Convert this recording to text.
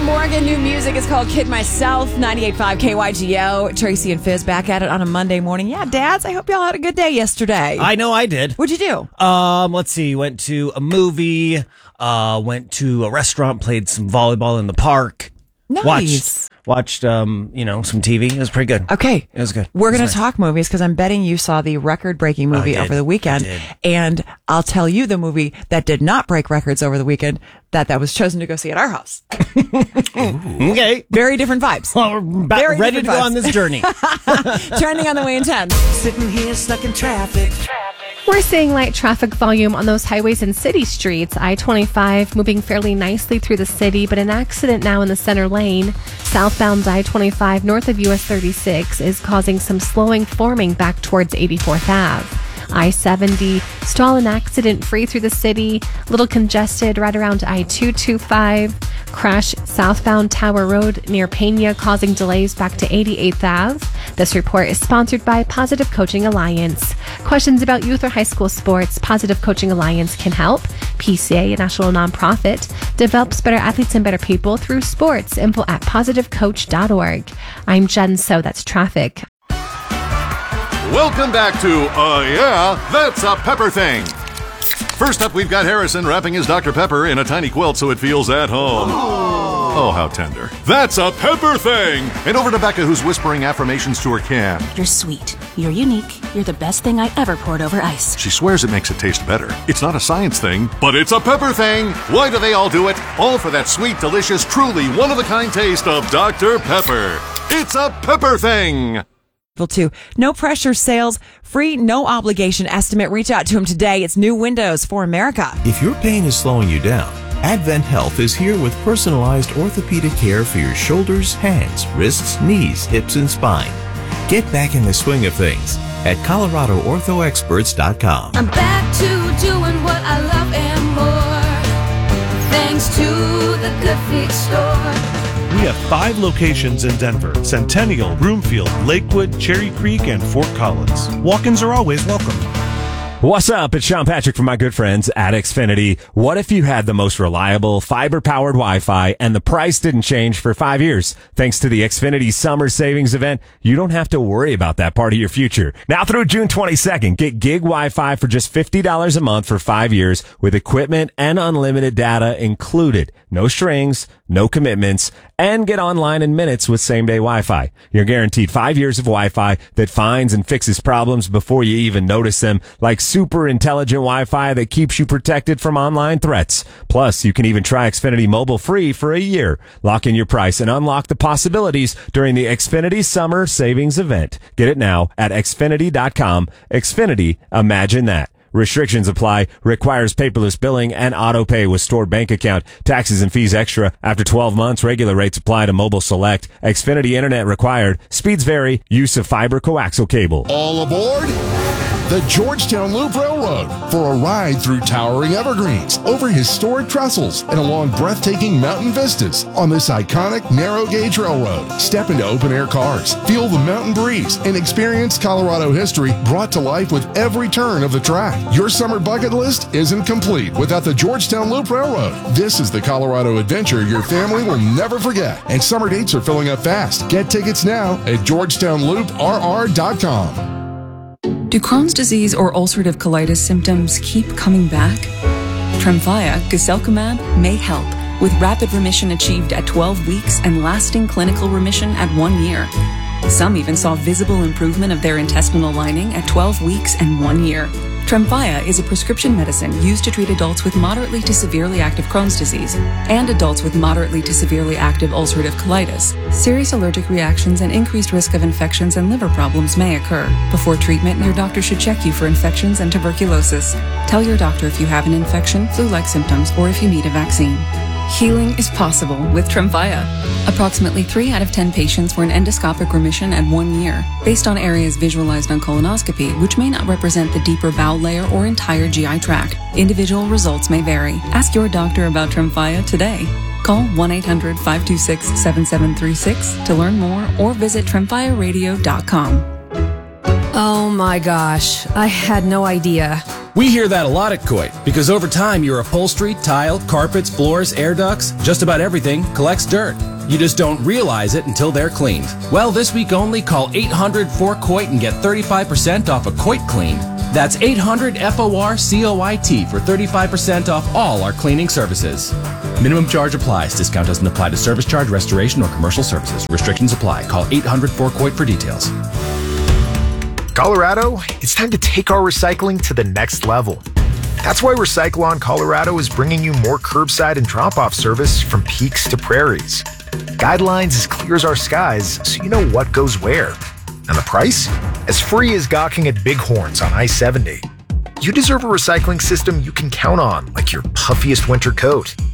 Armstrong Morgan. New music is called Kid Myself. 98.5 KYGO. Tracy and Fizz back at it on a Monday morning. Yeah, dads, I hope y'all had a good day yesterday. I know I did. What'd you do? Let's see. Went to a movie, went to a restaurant, played some volleyball in the park. Nice. Watched some TV. It was pretty good. Okay. It was good. We're going to talk movies because I'm betting you saw the record-breaking movie over the weekend. I did. And I'll tell you the movie that did not break records over the weekend that was chosen to go see at our house. Okay. Very different vibes. Well, we're ready to go on this journey. Trending on the way in 10. Sitting here stuck in traffic. We're seeing light traffic volume on those highways and city streets. I-25 moving fairly nicely through the city, but an accident now in the center lane. Southbound I-25 north of US 36 is causing some slowing forming back towards 84th Ave. I-70 stall and accident free through the city, little congested right around I-225. Crash southbound Tower Road near Pena causing delays back to 88th Ave. This report is sponsored by Positive Coaching Alliance. Questions about youth or high school sports? Positive Coaching Alliance can help. PCA, a national nonprofit, develops better athletes and better people through sports. Info at positivecoach.org. I'm Jen So. That's traffic. Welcome back to Yeah, That's a Pepper Thing. First up, we've got Harrison wrapping his Dr. Pepper in a tiny quilt so it feels at home. Oh, how tender. That's a Pepper Thing! And over to Becca, who's whispering affirmations to her can. You're sweet. You're unique. You're the best thing I ever poured over ice. She swears it makes it taste better. It's not a science thing, but it's a Pepper Thing! Why do they all do it? All for that sweet, delicious, truly one-of-a-kind taste of Dr. Pepper. It's a Pepper Thing! Too. No pressure sales, free, no obligation estimate. Reach out to him today. It's new windows for America. If your pain is slowing you down, Advent Health is here with personalized orthopedic care for your shoulders, hands, wrists, knees, hips, and spine. Get back in the swing of things at ColoradoOrthoExperts.com. I'm back to doing what I love and more, thanks to the Good Feet store. We have 5 locations in Denver: Centennial, Broomfield, Lakewood, Cherry Creek, and Fort Collins. Walk-ins are always welcome. What's up? It's Sean Patrick from my good friends at Xfinity. What if you had the most reliable fiber-powered Wi-Fi and the price didn't change for 5 years? Thanks to the Xfinity Summer Savings Event, you don't have to worry about that part of your future. Now through June 22nd, get gig Wi-Fi for just $50 a month for 5 years with equipment and unlimited data included. No strings, no commitments, and get online in minutes with same-day Wi-Fi. You're guaranteed 5 years of Wi-Fi that finds and fixes problems before you even notice them, like super intelligent Wi-Fi that keeps you protected from online threats. Plus, you can even try Xfinity Mobile free for a year. Lock in your price and unlock the possibilities during the Xfinity Summer Savings Event. Get it now at Xfinity.com. Xfinity, imagine that. Restrictions apply. Requires paperless billing and auto pay with stored bank account. Taxes and fees extra. After 12 months, regular rates apply to Mobile Select. Xfinity Internet required. Speeds vary. Use of fiber coaxial cable. All aboard the Georgetown Loop Railroad for a ride through towering evergreens, over historic trestles, and along breathtaking mountain vistas on this iconic narrow-gauge railroad. Step into open-air cars, feel the mountain breeze, and experience Colorado history brought to life with every turn of the track. Your summer bucket list isn't complete without the Georgetown Loop Railroad. This is the Colorado adventure your family will never forget, and summer dates are filling up fast. Get tickets now at GeorgetownLoopRR.com. Do Crohn's disease or ulcerative colitis symptoms keep coming back? Tremfya, guselkumab, may help, with rapid remission achieved at 12 weeks and lasting clinical remission at 1 year. Some even saw visible improvement of their intestinal lining at 12 weeks and 1 year. Tremfya is a prescription medicine used to treat adults with moderately to severely active Crohn's disease and adults with moderately to severely active ulcerative colitis. Serious allergic reactions and increased risk of infections and liver problems may occur. Before treatment, your doctor should check you for infections and tuberculosis. Tell your doctor if you have an infection, flu-like symptoms, or if you need a vaccine. Healing is possible with Tremfya. Approximately 3 out of 10 patients were in endoscopic remission at 1 year, based on areas visualized on colonoscopy, which may not represent the deeper bowel layer or entire GI tract. Individual results may vary. Ask your doctor about Tremfya today. Call 1-800-526-7736 to learn more or visit TremfyaRadio.com. Oh my gosh, I had no idea. We hear that a lot at Coit because over time your upholstery, tile, carpets, floors, air ducts, just about everything collects dirt. You just don't realize it until they're cleaned. Well, this week only, call 800-4COIT and get 35% off a Coit clean. That's 800-FOR-COIT for 35% off all our cleaning services. Minimum charge applies. Discount doesn't apply to service charge, restoration, or commercial services. Restrictions apply. Call 800-4COIT for details. Colorado, it's time to take our recycling to the next level. That's why Recyclon Colorado is bringing you more curbside and drop-off service from peaks to prairies. Guidelines as clear as our skies, so you know what goes where. And the price? As free as gawking at Bighorns on I-70. You deserve a recycling system you can count on, like your puffiest winter coat.